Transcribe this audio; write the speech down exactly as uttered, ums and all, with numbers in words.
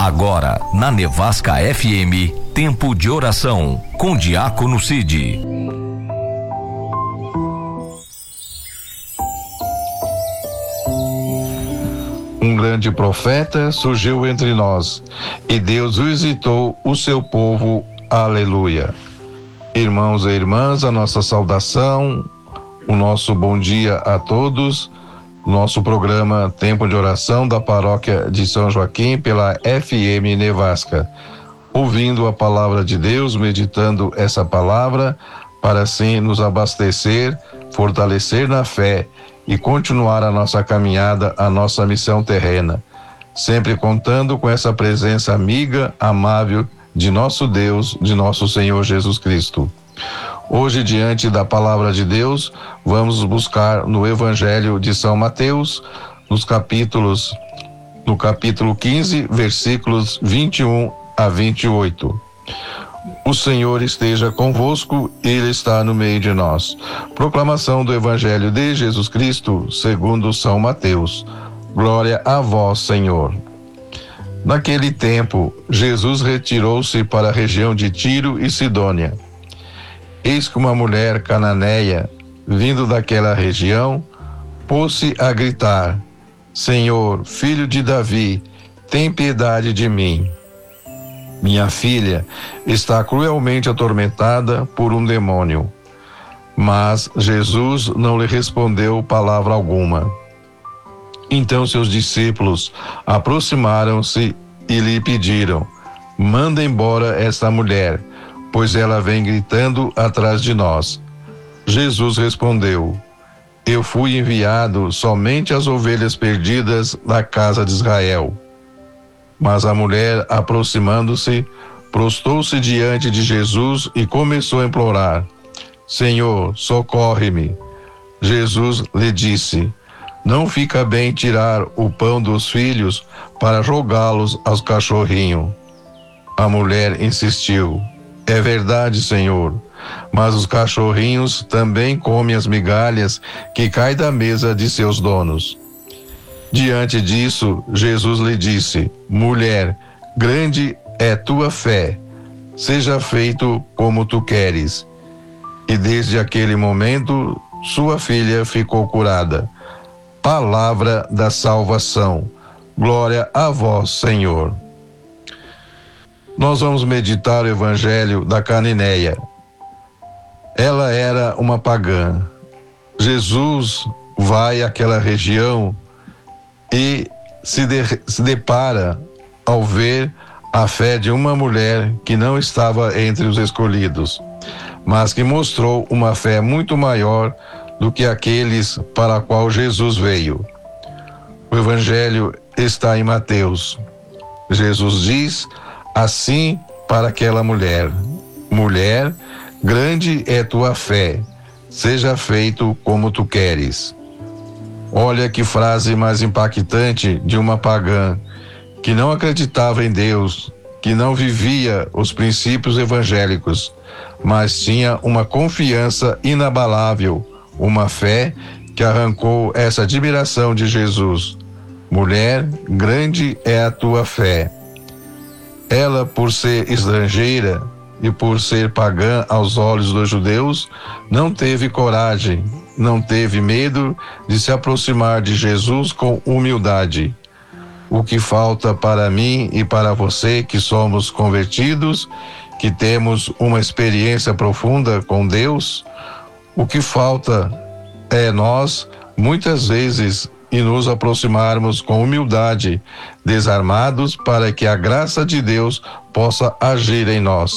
Agora, na Nevasca F M, Tempo de Oração, com Diácono Cid. Um grande profeta surgiu entre nós, e Deus visitou o seu povo. Aleluia. Irmãos e irmãs, a nossa saudação, o nosso bom dia a todos. Nosso programa Tempo de Oração da Paróquia de São Joaquim pela F M Nevasca. Ouvindo a palavra de Deus, meditando essa palavra, para assim nos abastecer, fortalecer na fé e continuar a nossa caminhada, a nossa missão terrena. Sempre contando com essa presença amiga, amável de nosso Deus, de nosso Senhor Jesus Cristo. Hoje, diante da palavra de Deus, vamos buscar no Evangelho de São Mateus, nos capítulos, no capítulo quinze, versículos vinte e um a vinte e oito. O Senhor esteja convosco, Ele está no meio de nós. Proclamação do Evangelho de Jesus Cristo, segundo São Mateus. Glória a vós, Senhor. Naquele tempo, Jesus retirou-se para a região de Tiro e Sidônia. Eis que uma mulher cananeia, vindo daquela região, pôs-se a gritar: Senhor, filho de Davi, tem piedade de mim. Minha filha está cruelmente atormentada por um demônio. Mas Jesus não lhe respondeu palavra alguma. Então seus discípulos aproximaram-se e lhe pediram: manda embora esta mulher, pois ela vem gritando atrás de nós. Jesus respondeu: eu fui enviado somente às ovelhas perdidas da casa de Israel. Mas a mulher, aproximando-se, prostrou-se diante de Jesus e começou a implorar: Senhor, socorre-me. Jesus lhe disse: não fica bem tirar o pão dos filhos para jogá-los aos cachorrinhos. A mulher insistiu: é verdade, Senhor, mas os cachorrinhos também comem as migalhas que caem da mesa de seus donos. Diante disso, Jesus lhe disse: mulher, grande é tua fé, seja feito como tu queres. E desde aquele momento, sua filha ficou curada. Palavra da salvação. Glória a vós, Senhor. Nós vamos meditar o Evangelho da Cananeia. Ela era uma pagã. Jesus vai àquela região e se, de, se depara ao ver a fé de uma mulher que não estava entre os escolhidos, mas que mostrou uma fé muito maior do que aqueles para a qual Jesus veio. O Evangelho está em Mateus. Jesus diz assim para aquela mulher: mulher, grande é tua fé, seja feito como tu queres. Olha que frase mais impactante de uma pagã que não acreditava em Deus, que não vivia os princípios evangélicos, mas tinha uma confiança inabalável, uma fé que arrancou essa admiração de Jesus. Mulher, grande é a tua fé. Ela, por ser estrangeira e por ser pagã aos olhos dos judeus, não teve coragem, não teve medo de se aproximar de Jesus com humildade. O que falta para mim e para você que somos convertidos, que temos uma experiência profunda com Deus, o que falta é nós, muitas vezes, e nos aproximarmos com humildade, desarmados, para que a graça de Deus possa agir em nós.